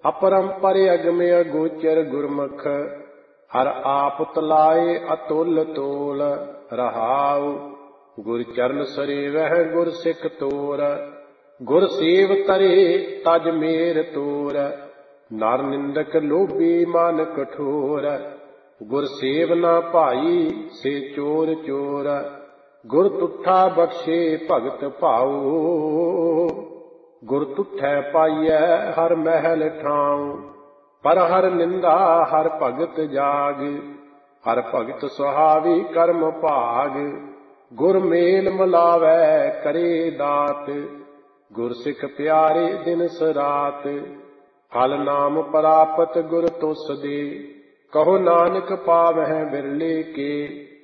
अपरंपर अगम अगोचर गुरमुख हर आप तलाए अतुल तोल रहाउ। गुर चरण सरेवह गुर सिख तोर गुर सेव तरे तज मेर तोर। नर निंदक लोभी मन कठोर गुर सेव न भाई से चोर चोर। गुर तुठा बख्शे भगत भाऊ गुर तुठै पाइयै हर महल ठाऊं। पर हर निंदा हर भगत जाग हर भगत सुहावी कर्म भाग। गुर मेल मिलावै करे दात गुर सिख प्यारे दिन सरात। फल नाम प्रापत गुर तुस दे कहो नानक पावै बिरले के।